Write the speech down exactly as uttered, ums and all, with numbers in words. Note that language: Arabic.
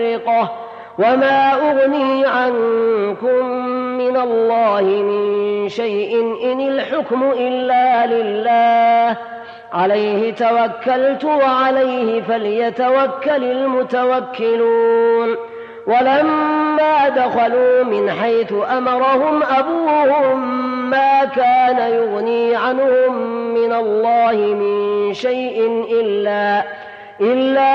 وما أغني عنكم من الله من شيء إن الحكم إلا لله عليه توكلت وعليه فليتوكل المتوكلون ولما دخلوا من حيث أمرهم أبوهم ما كان يغني عنهم من الله من شيء إلا إلا